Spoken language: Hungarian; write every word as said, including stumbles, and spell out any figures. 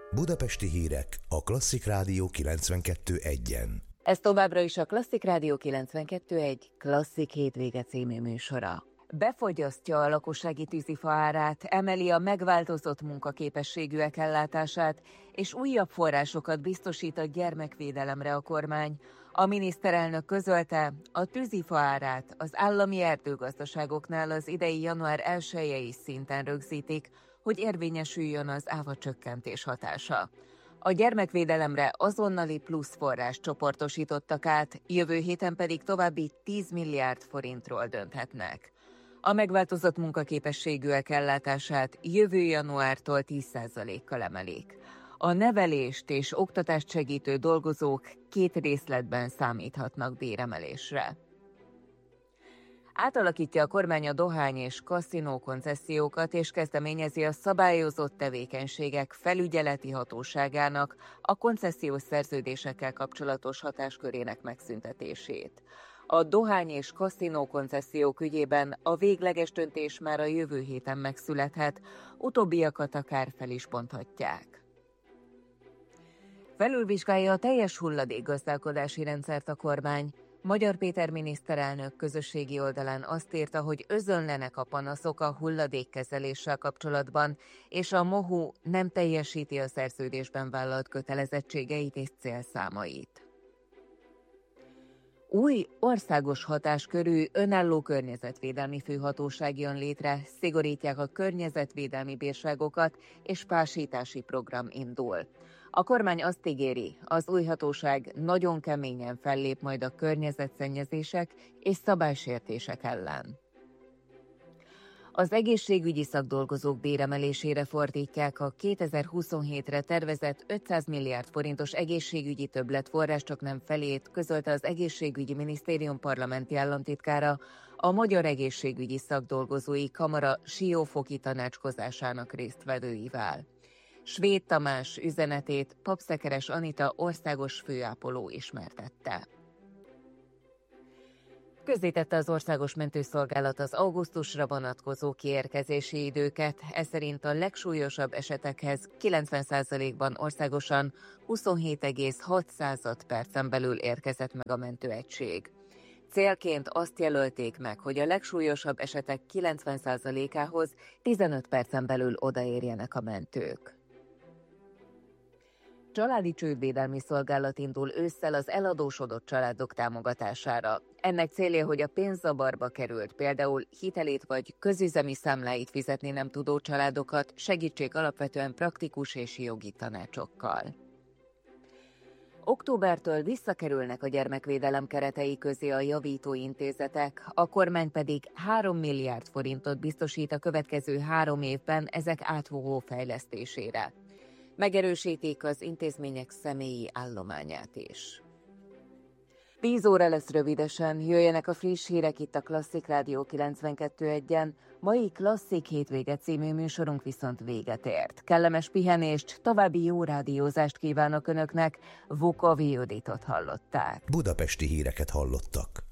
Budapesti hírek a Klasszik Rádió kilencvenkettő egyen. Ez továbbra is a Klasszik Rádió kilencvenkettő egy Klasszik hétvége című műsora. Befogyasztja a lakossági tűzifa árát, emeli a megváltozott munkaképességűek ellátását, és újabb forrásokat biztosít a gyermekvédelemre a kormány. A miniszterelnök közölte, a tűzifa árát az állami erdőgazdaságoknál az idei január elsejei szinten rögzítik, hogy érvényesüljön az áfacsökkentés hatása. A gyermekvédelemre azonnali plusz forrás csoportosítottak át, jövő héten pedig további tíz milliárd forintról dönthetnek. A megváltozott munkaképességűek ellátását jövő januártól tíz százalékkal emelik. A nevelést és oktatást segítő dolgozók két részletben számíthatnak béremelésre. Átalakítja a kormány a dohány és kaszinó koncesziókat, és kezdeményezi a szabályozott tevékenységek felügyeleti hatóságának a koncesziós szerződésekkel kapcsolatos hatáskörének megszüntetését. A dohány és kaszinó koncesziók ügyében a végleges döntés már a jövő héten megszülethet, utóbbiakat akár fel is bonthatják. Felülvizsgálja a teljes hulladékgazdálkodási rendszert a kormány. Magyar Péter miniszterelnök közösségi oldalán azt írta, hogy özönlenek a panaszok a hulladékkezeléssel kapcsolatban, és a MOHU nem teljesíti a szerződésben vállalt kötelezettségeit és célszámait. Új, országos hatáskörű, önálló környezetvédelmi főhatóság jön létre, szigorítják a környezetvédelmi bírságokat, és pásítási program indul. A kormány azt ígéri, az új hatóság nagyon keményen fellép majd a környezetszennyezések és szabálysértések ellen. Az egészségügyi szakdolgozók béremelésére fordítják a kétezer-huszonhétre tervezett ötszáz milliárd forintos egészségügyi többletforrás csaknem felét, közölte az Egészségügyi Minisztérium parlamenti államtitkára a Magyar Egészségügyi Szakdolgozói Kamara siófoki tanácskozásának résztvevőivel. Svéd Tamás üzenetét Papszekeres Anita országos főápoló ismertette. Közzétette az Országos Mentőszolgálat az augusztusra vonatkozó kiérkezési időket, ez szerint a legsúlyosabb esetekhez kilencven százalékban országosan huszonhét egész hat percen belül érkezett meg a mentőegység. Célként azt jelölték meg, hogy a legsúlyosabb esetek kilencven százalékához tizenöt percen belül odaérjenek a mentők. Családi csődvédelmi szolgálat indul ősszel az eladósodott családok támogatására. Ennek célja, hogy a pénzzavarba került, például hitelét vagy közüzemi számláit fizetni nem tudó családokat segítsék alapvetően praktikus és jogi tanácsokkal. Októbertől visszakerülnek a gyermekvédelem keretei közé a javító intézetek, a kormány pedig három milliárd forintot biztosít a következő három évben ezek átfogó fejlesztésére. Megerősítik az intézmények személyi állományát is. tíz óra lesz rövidesen, jöjjenek a friss hírek itt a Klasszik Rádió kilencvenkettő egyen. Mai Klasszik hétvége című műsorunk viszont véget ért. Kellemes pihenést, további jó rádiózást kívánok Önöknek, Vukovi Juditot hallották. Budapesti híreket hallottak.